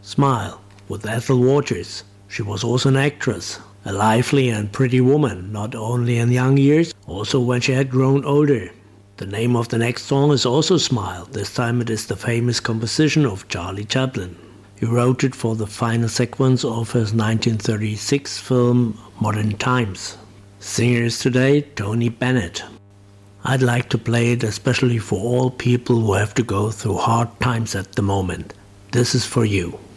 Smile, with Ethel Waters. She was also an actress, a lively and pretty woman, not only in young years, also when she had grown older. The name of the next song is also Smile. This time it is the famous composition of Charlie Chaplin. He wrote it for the final sequence of his 1936 film Modern Times. Singer is today Tony Bennett. I'd like to play it especially for all people who have to go through hard times at the moment. This is for you.